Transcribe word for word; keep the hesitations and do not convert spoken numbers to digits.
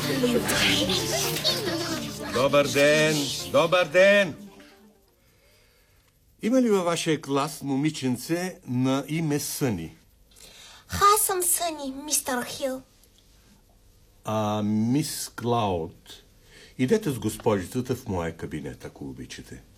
Добър ден! Добър ден! Има ли във вашия клас момиченце на име Съни? Аз съм Съни, мистер Хил. А мис Клауд, идете с госпожицата в моя кабинет, ако обичате.